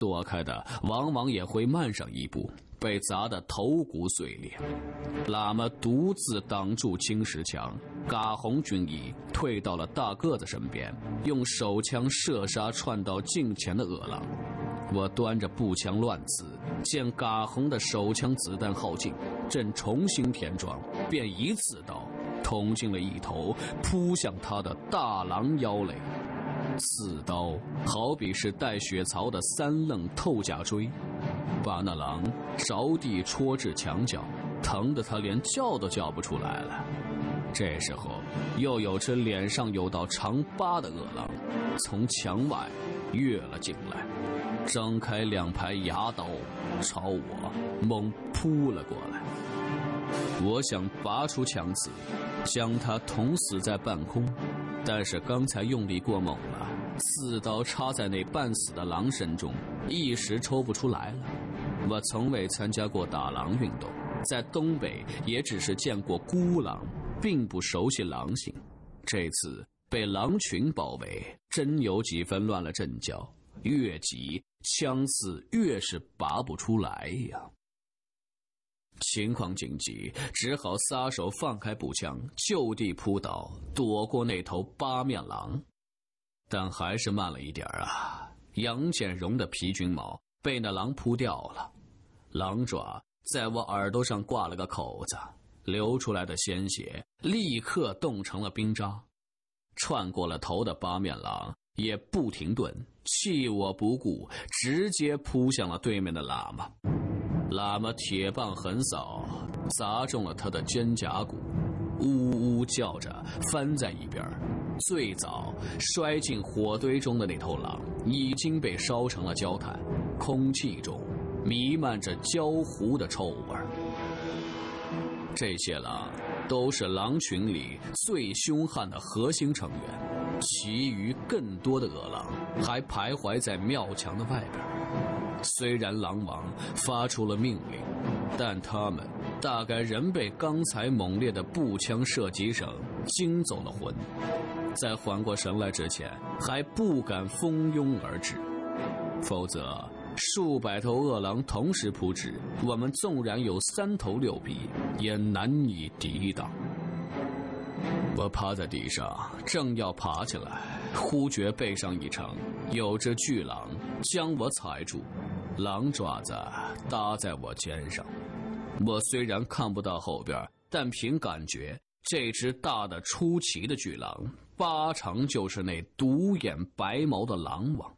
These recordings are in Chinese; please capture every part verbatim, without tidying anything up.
躲开的往往也会慢上一步，被砸得头骨碎裂。喇嘛独自挡住青石墙，嘎红军医退到了大个子身边，用手枪射杀窜到近前的恶狼。我端着步枪乱刺，见嘎红的手枪子弹耗尽，正重新填装，便一刺刀捅进了一头扑向他的大狼腰肋。刺刀好比是带血槽的三棱透甲锥，把那狼着地戳至墙角，疼得他连叫都叫不出来了。这时候又有只脸上有道长疤的恶狼从墙外跃了进来，张开两排牙刀朝我猛扑了过来。我想拔出枪刺将他捅死在半空，但是刚才用力过猛了，刺刀插在那半死的狼身中，一时抽不出来了。我从未参加过打狼运动，在东北也只是见过孤狼，并不熟悉狼性。这次被狼群包围，真有几分乱了阵脚，越急枪刺越是拔不出来呀。情况紧急，只好撒手放开步枪，就地扑倒，躲过那头八面狼。但还是慢了一点啊！杨建荣的皮军帽被那狼扑掉了，狼爪在我耳朵上挂了个口子，流出来的鲜血立刻冻成了冰渣。窜过了头的八面狼也不停顿，弃我不顾，直接扑向了对面的喇嘛。喇嘛铁棒横扫，砸中了他的肩胛骨，呜呜叫着翻在一边。最早摔进火堆中的那头狼已经被烧成了焦炭，空气中弥漫着焦糊的臭味。这些狼都是狼群里最凶悍的核心成员，其余更多的恶狼还徘徊在庙墙的外边。虽然狼王发出了命令，但他们大概仍被刚才猛烈的步枪射击声惊走了魂，在缓过神来之前还不敢蜂拥而至，否则数百头恶狼同时扑至，我们纵然有三头六臂也难以抵挡。我趴在地上正要爬起来，忽觉背上一程有只巨狼将我踩住，狼爪子搭在我肩上。我虽然看不到后边，但凭感觉这只大的出奇的巨狼八成就是那独眼白毛的狼王。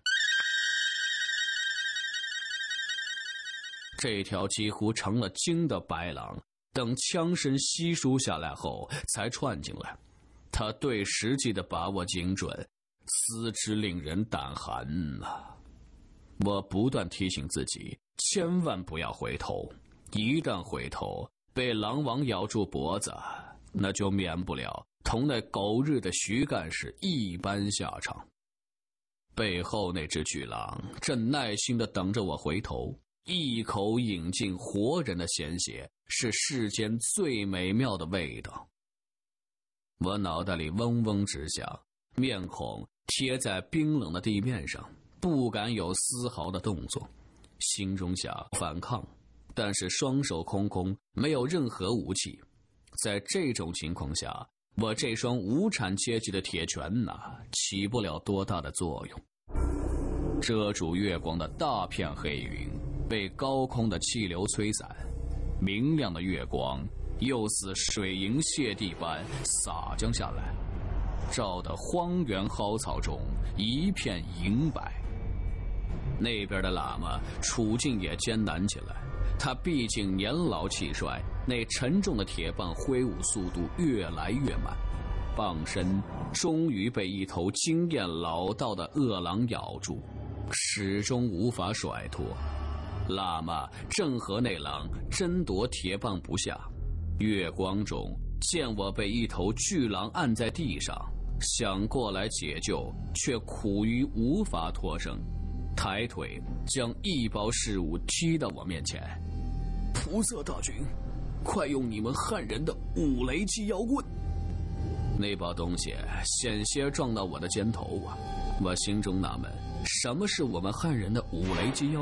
这条几乎成了精的白狼等枪声稀疏下来后才窜进来，他对时机的把握精准，丝之令人胆寒啊！我不断提醒自己千万不要回头，一旦回头被狼王咬住脖子，那就免不了同那狗日的徐干事一般下场。背后那只巨狼正耐心地等着我回头，一口饮尽活人的鲜血，是世间最美妙的味道。我脑袋里嗡嗡直响，面孔贴在冰冷的地面上，不敢有丝毫的动作，心中想反抗，但是双手空空，没有任何武器。在这种情况下，我这双无产阶级的铁拳哪起不了多大的作用。遮住月光的大片黑云被高空的气流吹散，明亮的月光又似水银泻地般洒将下来，照得荒原蒿草中一片银白。那边的喇嘛处境也艰难起来，他毕竟年老气衰，那沉重的铁棒挥舞速度越来越慢，棒身终于被一头经验老道的恶狼咬住，始终无法甩脱。喇嘛正和那狼争夺铁棒不下，月光中见我被一头巨狼按在地上，想过来解救，却苦于无法脱身，抬腿将一包事物踢到我面前。菩萨大军，快用你们汉人的五雷击腰棍！那包东西险些撞到我的肩头啊！我心中纳闷， 什么是我们汉人的五雷金腰